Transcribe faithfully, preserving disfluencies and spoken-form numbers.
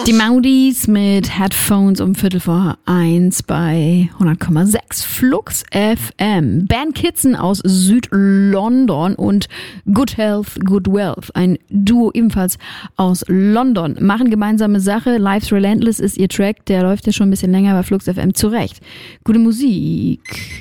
Die Maudis mit Headphones um Viertel vor eins bei hundert Komma sechs Flux F M. Ben Kitson aus Südlondon und Good Health, Good Wealth, ein Duo ebenfalls aus London, machen gemeinsame Sache. Life's Relentless ist ihr Track, der läuft ja schon ein bisschen länger bei Flux F M, zurecht. Gute Musik.